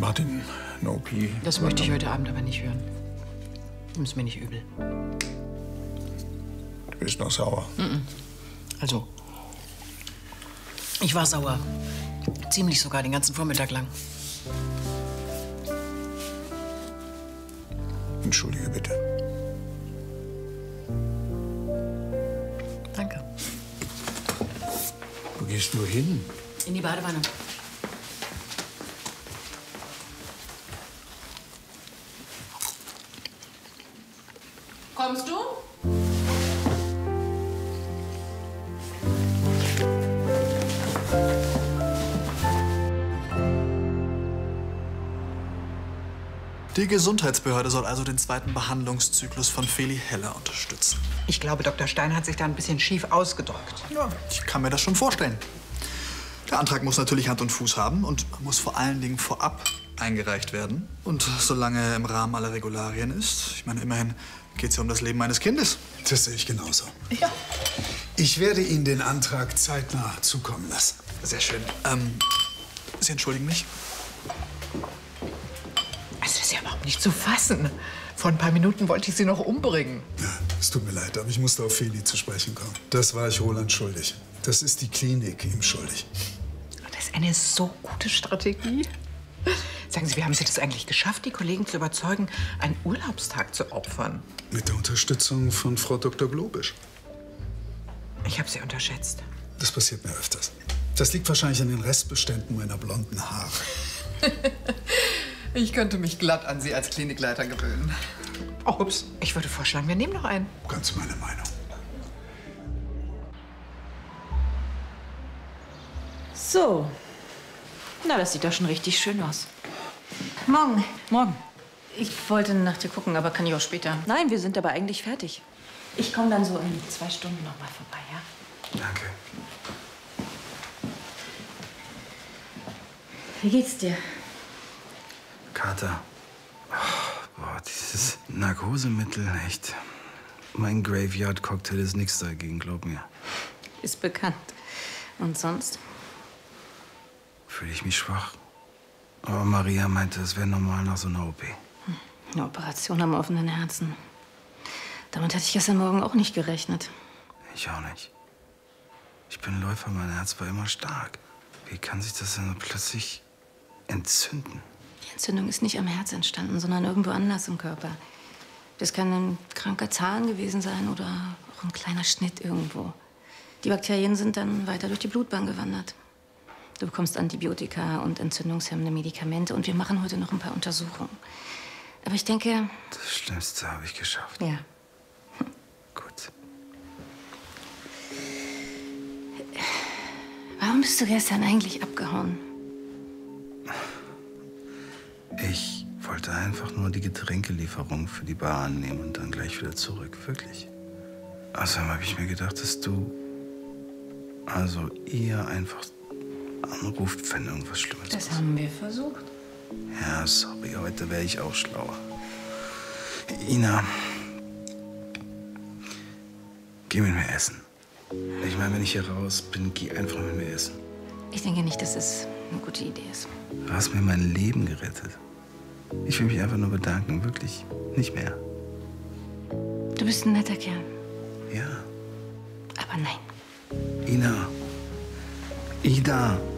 Martin eine OP? Das möchte ich heute Abend aber nicht hören. Nimm's mir nicht übel. Du bist noch sauer. Also, ich war sauer. Ziemlich sogar den ganzen Vormittag lang. Entschuldige bitte. Danke. Wo gehst du hin? In die Badewanne. Kommst du? Die Gesundheitsbehörde soll also den zweiten Behandlungszyklus von Feli Heller unterstützen. Ich glaube, Dr. Stein hat sich da ein bisschen schief ausgedrückt. Ja, ich kann mir das schon vorstellen. Der Antrag muss natürlich Hand und Fuß haben und muss vor allen Dingen vorab eingereicht werden. Und solange er im Rahmen aller Regularien ist, ich meine, immerhin geht es ja um das Leben meines Kindes. Das sehe ich genauso. Ja. Ich werde Ihnen den Antrag zeitnah zukommen lassen. Sehr schön. Sie entschuldigen mich? Also, das ist ja überhaupt nicht zu fassen. Vor ein paar Minuten wollte ich Sie noch umbringen. Ja, es tut mir leid, aber ich musste auf Feli zu sprechen kommen. Das war ich Roland schuldig. Das ist die Klinik ihm schuldig. Das ist eine so gute Strategie. Sagen Sie, wie haben Sie das eigentlich geschafft, die Kollegen zu überzeugen, einen Urlaubstag zu opfern? Mit der Unterstützung von Frau Dr. Globisch. Ich habe Sie unterschätzt. Das passiert mir öfters. Das liegt wahrscheinlich an den Restbeständen meiner blonden Haare. Ich könnte mich glatt an Sie als Klinikleiter gewöhnen. Oh, ups. Ich würde vorschlagen, wir nehmen noch einen. Ganz meine Meinung. So. Na, das sieht doch schon richtig schön aus. Morgen. Morgen. Ich wollte nach dir gucken, aber kann ich auch später. Nein, wir sind aber eigentlich fertig. Ich komme dann so in 2 Stunden noch mal vorbei, ja? Danke. Wie geht's dir? Kater. Oh, boah, dieses Narkosemittel, echt. Mein Graveyard-Cocktail ist nichts dagegen, glaub mir. Ist bekannt. Und sonst? Fühle ich mich schwach. Aber Maria meinte, es wäre normal nach so einer OP. Eine Operation am offenen Herzen. Damit hatte ich gestern Morgen auch nicht gerechnet. Ich auch nicht. Ich bin Läufer, mein Herz war immer stark. Wie kann sich das denn plötzlich entzünden? Die Entzündung ist nicht am Herz entstanden, sondern irgendwo anders im Körper. Das kann ein kranker Zahn gewesen sein oder auch ein kleiner Schnitt irgendwo. Die Bakterien sind dann weiter durch die Blutbahn gewandert. Du bekommst Antibiotika und entzündungshemmende Medikamente und wir machen heute noch ein paar Untersuchungen. Aber ich denke... Das Schlimmste habe ich geschafft. Ja. Gut. Warum bist du gestern eigentlich abgehauen? Ich wollte einfach nur die Getränkelieferung für die Bar annehmen und dann gleich wieder zurück. Wirklich. Außerdem habe ich mir gedacht, dass du also ihr einfach anruft, wenn irgendwas Schlimmes ist. Das haben wir versucht. Ja, sorry, heute wäre ich auch schlauer. Ina, geh mit mir essen. Ich meine, wenn ich hier raus bin, geh einfach mit mir essen. Ich denke nicht, dass es eine gute Idee ist. Du hast mir mein Leben gerettet. Ich will mich einfach nur bedanken, wirklich. Nicht mehr. Du bist ein netter Kerl. Ja. Aber nein. Ina. Ida.